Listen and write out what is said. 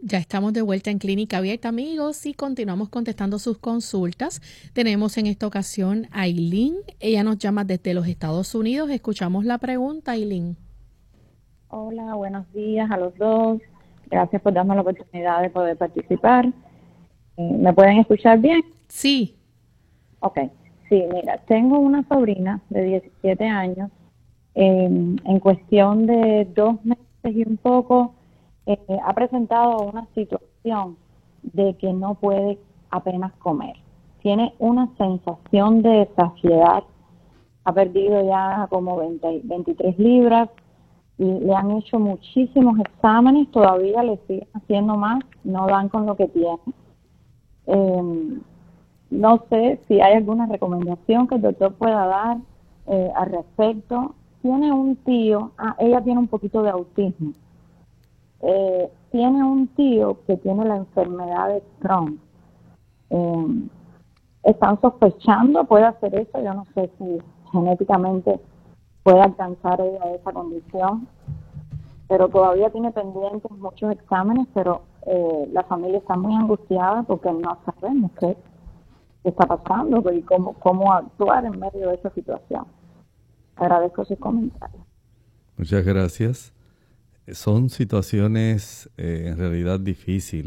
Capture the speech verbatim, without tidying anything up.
Ya estamos de vuelta en Clínica Abierta, amigos, y continuamos contestando sus consultas. Tenemos en esta ocasión a Aileen. Ella nos llama desde los Estados Unidos. Escuchamos la pregunta, Aileen. Hola, buenos días a los dos. Gracias por darme la oportunidad de poder participar. Eh, ¿Me pueden escuchar bien? Sí. Ok. Sí, mira, tengo una sobrina de diecisiete años. Eh, en cuestión de dos meses y un poco, eh, ha presentado una situación de que no puede apenas comer. Tiene una sensación de saciedad. Ha perdido ya como veinte, veintitrés libras. Y le han hecho muchísimos exámenes, todavía le siguen haciendo más, no dan con lo que tiene. Eh, no sé si hay alguna recomendación que el doctor pueda dar eh, al respecto. Tiene un tío, ah, ella tiene un poquito de autismo. Eh, tiene un tío que tiene la enfermedad de Crohn. Eh, están sospechando, puede hacer eso, yo no sé si genéticamente puede alcanzar ella esa condición, pero todavía tiene pendientes muchos exámenes, pero eh, la familia está muy angustiada porque no sabemos qué, qué está pasando y cómo, cómo actuar en medio de esa situación. Agradezco sus comentarios. Muchas gracias. Son situaciones eh, en realidad difíciles.